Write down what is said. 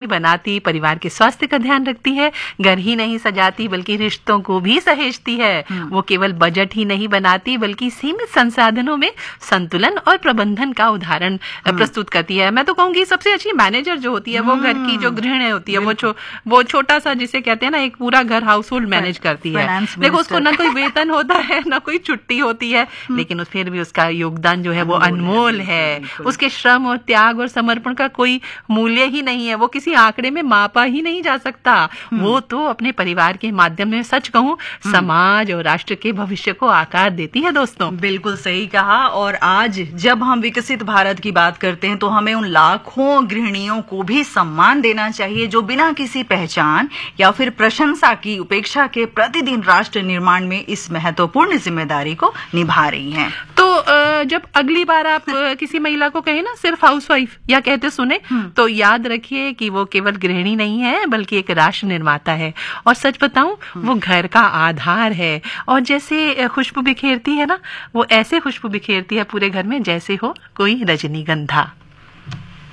बनाती, परिवार के स्वास्थ्य का ध्यान रखती है, घर ही नहीं सजाती बल्कि रिश्तों को भी सहेजती है। वो केवल बजट ही नहीं बनाती बल्कि सीमित संसाधनों में संतुलन और प्रबंधन का उदाहरण प्रस्तुत करती है। मैं तो कहूंगी सबसे अच्छी मैनेजर जो होती है वो घर की जो गृहिणी होती है, वो छोटा सा जिसे कहते हैं ना एक पूरा घर हाउस होल्ड मैनेज करती है। देखो उसको ना कोई वेतन होता है ना कोई छुट्टी होती है, लेकिन फिर भी उसका योगदान जो है वो अनमोल है। उसके श्रम और त्याग और समर्पण का कोई मूल्य ही नहीं है, वो किसी आंकड़े में मापा ही नहीं जा सकता। वो तो अपने परिवार के माध्यम में सच कहूं समाज और राष्ट्र के भविष्य को आकार देती है। दोस्तों बिल्कुल सही कहा। और आज जब हम विकसित भारत की बात करते हैं तो हमें उन लाखों गृहिणियों को भी सम्मान देना चाहिए जो बिना किसी पहचान या फिर प्रशंसा की उपेक्षा के प्रतिदिन राष्ट्र निर्माण में इस महत्वपूर्ण जिम्मेदारी को निभा रही हैं। तो जब अगली बार आप किसी महिला को कहें ना सिर्फ हाउसवाइफ या कहते सुने, तो याद रखिए कि वो केवल गृहिणी नहीं है बल्कि एक राष्ट्र निर्माता है। और सच बताऊं वो घर का आधार है, और जैसे खुशबू बिखेरती है ना, वो ऐसे खुशबू बिखेरती है पूरे घर में जैसे हो कोई रजनीगंधा।